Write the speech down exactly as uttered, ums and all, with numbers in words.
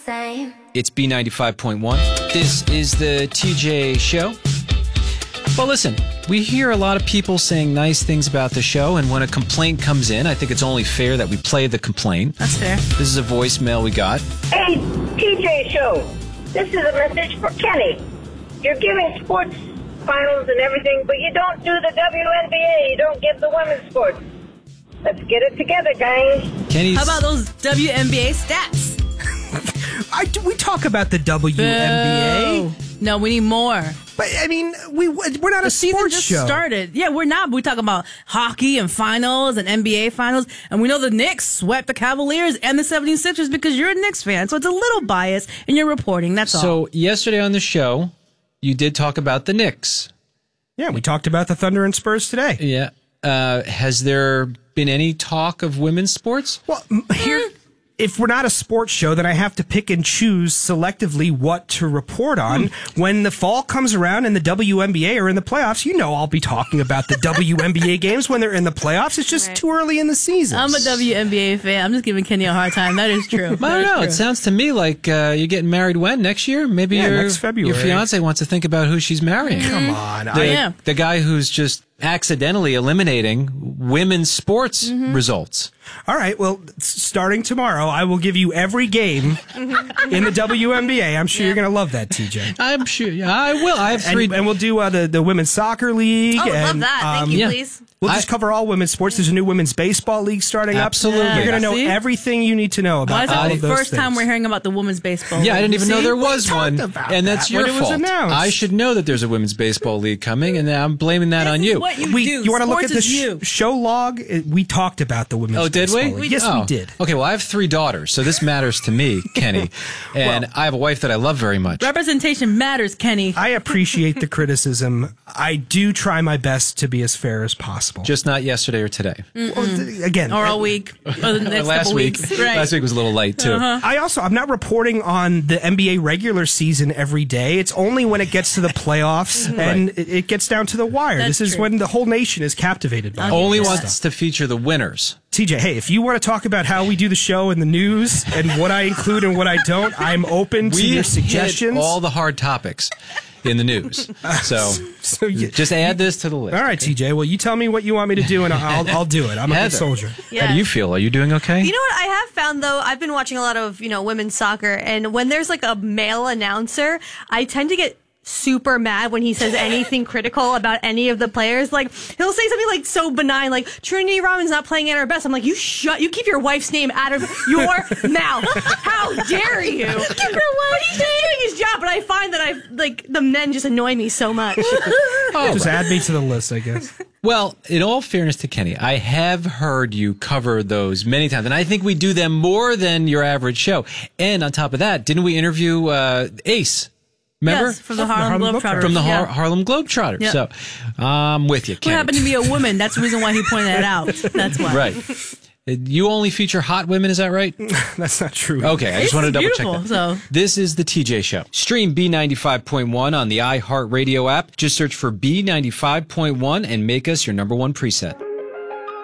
same. It's B ninety-five point one. This is the T J Show. Well, listen, we hear a lot of people saying nice things about the show, and when a complaint comes in, I think it's only fair that we play the complaint. That's fair. This is a voicemail we got. Hey, T J Show. This is a message for Kenny. You're giving sports finals and everything, but you don't do the W N B A. You don't give the women's sports. Let's get it together, guys. Kenny's... How about those W N B A stats? I, we talk about the W N B A. No, we need more. But, I mean, we, we're not The a season sports just show. started. Yeah, we're not. We talk about hockey and finals and N B A finals. And we know the Knicks swept the Cavaliers and the seventy-sixers because you're a Knicks fan. So it's a little biased in your reporting. That's all. So yesterday on the show, you did talk about the Knicks. Yeah, we talked about the Thunder and Spurs today. Yeah. Uh, has there been any talk of women's sports? Well, m- here, if we're not a sports show, then I have to pick and choose selectively what to report on. Hmm. When the fall comes around and the W N B A are in the playoffs, you know I'll be talking about the W N B A games when they're in the playoffs. It's just Right. too early in the season. I'm a W N B A fan. I'm just giving Kenny a hard time. That is true. I That don't is know. true. It sounds to me like uh, you're getting married when? Next year? Maybe Yeah, your, next February. your fiance wants to think about who she's marrying. Come on. The, I, Yeah. the guy who's just accidentally eliminating women's sports Mm-hmm. results. all right, well, s- starting tomorrow, I will give you every game in the W N B A. I'm sure you're going to love that, T J. I'm sure. I will. I have three. And, and we'll do uh, the, the Women's Soccer League. Oh, I would and, love that. Thank um, you, yeah. please. We'll just I- cover all women's sports. There's a new women's baseball league starting Absolutely. up. You're going to know See? everything you need to know Why about is all that of the those first time things. we're hearing about the women's baseball? yeah, I didn't even know See? there We was talked one, about and that's that your when it was fault. announced. I should know that there's a women's baseball league coming, and I'm blaming that on you. What you We, do. you want to look Sports at the is sh- you. show log? Uh, We talked about the women's Oh, did we? baseball league. Yes, Oh. we did. Okay, well, I have three daughters, so this matters to me, Kenny. And Well- I have a wife that I love very much. Representation matters, Kenny. I appreciate the criticism. I do try my best to be as fair as possible. Just not yesterday or today. Well, th- again, Or uh, all week. Or the next Last couple week. weeks. Right. Last week was a little light, too. I also, I'm not reporting on the N B A regular season every day. It's only when it gets to the playoffs and it, it gets down to the wire. That's this is true. when the whole nation is captivated by it. Only Yeah. wants to feature the winners. T J, hey, if you want to talk about how we do the show and the news and what I include and what I don't, I'm open to We your hit suggestions. all the hard topics in the news. So so you, just add this to the list. all right, T J. Well, you tell me what you want me to do, and I'll I'll do it. I'm a Heather, good soldier. How do you feel? Are you doing okay? You know what I have found though? I've been watching a lot of, you know, women's soccer, and when there's like a male announcer, I tend to get super mad when he says anything critical about any of the players. Like, he'll say something like so benign, like Trinity Rodman's not playing at her best. I'm like, you shut, you keep your wife's name out of your mouth. How dare you? Keep your wife. But he's just doing his job. But I find that I like the men just annoy me so much. Just add me to the list, I guess. Well, in all fairness to Kenny, I have heard you cover those many times, and I think we do them more than your average show. And on top of that, didn't we interview uh, Ace? Remember? Yes, from the Harlem Harlem Globetrotters. From the yeah. Har- Harlem Globetrotters. Yeah. So I'm with you, Who Kenny. happened to be a woman. That's the reason why he pointed that out. That's why. Right. You only feature hot women, is that right? That's not true. Okay, I It's just wanted to double check beautiful, that. so. This is the T J Show. Stream B ninety-five point one on the iHeartRadio app. Just search for B ninety-five point one and make us your number one preset.